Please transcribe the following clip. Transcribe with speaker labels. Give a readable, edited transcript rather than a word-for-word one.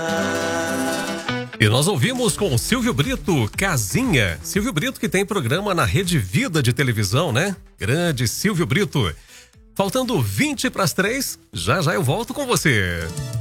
Speaker 1: E nós ouvimos com Silvio Brito, Casinha. Silvio Brito que tem programa na Rede Vida de televisão, né? Grande Silvio Brito. Faltando 20 para as 3, já já eu volto com você.